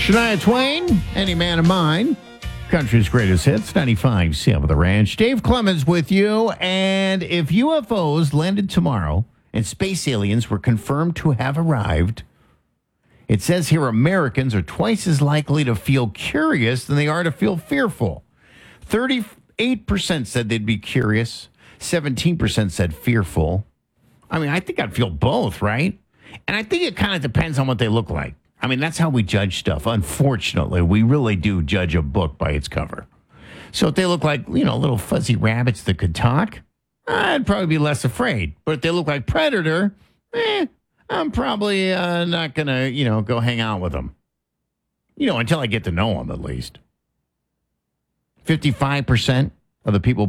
Shania Twain, Any Man of Mine. Country's greatest hits, 95.7 The Ranch. Dave Clemens with you. And if UFOs landed tomorrow and space aliens were confirmed to have arrived, it says here Americans are twice as likely to feel curious than they are to feel fearful. 38% said they'd be curious. 17% said fearful. I mean, I think I'd feel both, right? And I think it kind of depends on what they look like. I mean, that's how we judge stuff. Unfortunately, we really do judge a book by its cover. So if they look like, little fuzzy rabbits that could talk, I'd probably be less afraid. But if they look like Predator, I'm probably not going to, go hang out with them. Until I get to know them, at least. 55% of the people